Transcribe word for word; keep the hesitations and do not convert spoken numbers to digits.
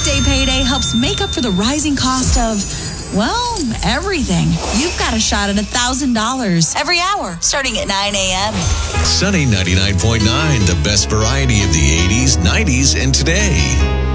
weekday payday helps make up for the rising cost of, well, everything. You've got a shot at one thousand dollars every hour, starting at nine a.m. Sunny ninety-nine point nine, the best variety of the eighties, nineties, and today.